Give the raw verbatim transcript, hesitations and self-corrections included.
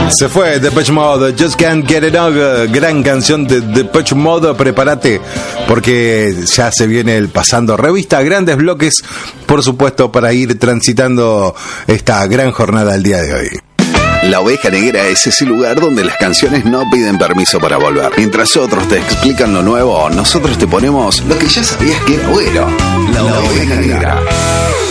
Se fue Depeche Mode, Just Can't Get Enough, gran canción de Depeche Mode. Prepárate porque ya se viene el pasando revista, grandes bloques, por supuesto, para ir transitando esta gran jornada el día de hoy. La Oveja Negra es ese lugar donde las canciones no piden permiso para volver. Mientras otros te explican lo nuevo, nosotros te ponemos lo que ya sabías que era bueno. La, La Oveja Negra. Negra.